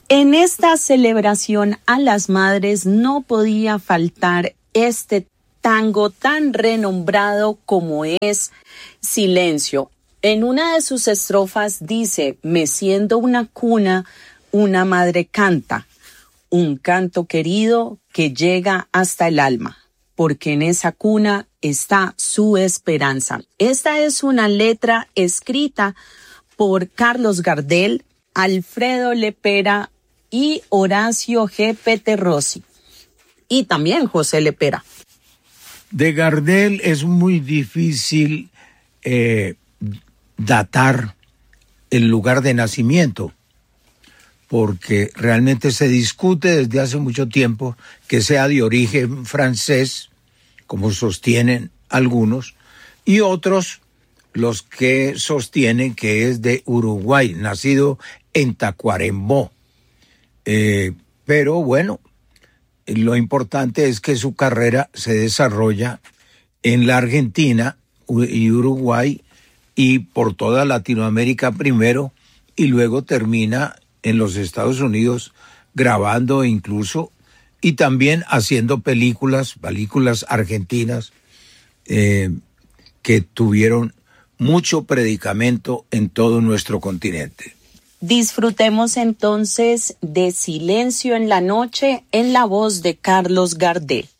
En esta celebración a las madres no podía faltar este tango tan renombrado como es Silencio. En una de sus estrofas dice: meciendo una cuna, una madre canta, un canto querido que llega hasta el alma, porque en esa cuna está su esperanza. Esta es una letra escrita por Carlos Gardel, Alfredo Lepera y Horacio G. Peterossi, y también José Lepera. De Gardel es muy difícil datar el lugar de nacimiento, porque realmente se discute desde hace mucho tiempo que sea de origen francés, como sostienen algunos, y otros los que sostienen que es de Uruguay, nacido en Tacuarembó. Pero bueno, lo importante es que su carrera se desarrolla en la Argentina y Uruguay y por toda Latinoamérica primero, y luego termina en los Estados Unidos grabando incluso y también haciendo películas argentinas que tuvieron mucho predicamento en todo nuestro continente. Disfrutemos entonces de Silencio en la noche en la voz de Carlos Gardel.